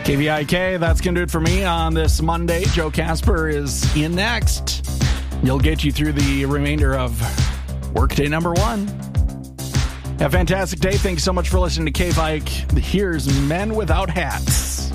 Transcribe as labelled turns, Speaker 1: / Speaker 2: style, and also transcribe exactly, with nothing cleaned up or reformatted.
Speaker 1: K V I K, that's going to do it for me on this Monday. Joe Casper is in next. He'll get you through the remainder of workday number one. Have a fantastic day. Thanks so much for listening to K V I K. Here's Men Without Hats.